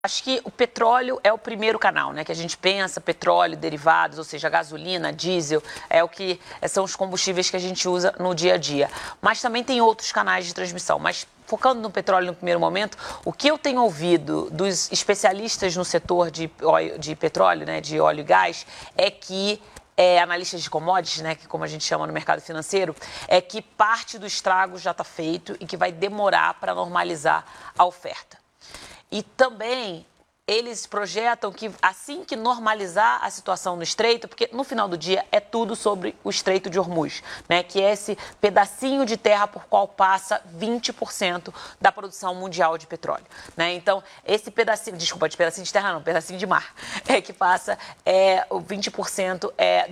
Acho que o petróleo é o primeiro canal, né? Que a gente pensa, petróleo, derivados, ou seja, gasolina, diesel, são os combustíveis que a gente usa no dia a dia. Mas também tem outros canais de transmissão. Mas focando no petróleo no primeiro momento, o que eu tenho ouvido dos especialistas no setor de petróleo, né, de óleo e gás, é que analistas de commodities, né, que como a gente chama no mercado financeiro, é que parte do estrago já está feito e que vai demorar para normalizar a oferta. E também eles projetam que assim que normalizar a situação no Estreito, porque no final do dia é tudo sobre o Estreito de Hormuz, né, que é esse pedacinho de terra por qual passa 20% da produção mundial de petróleo, né? Então, esse pedacinho, desculpa, de pedacinho de terra não, pedacinho de mar, que passa o 20%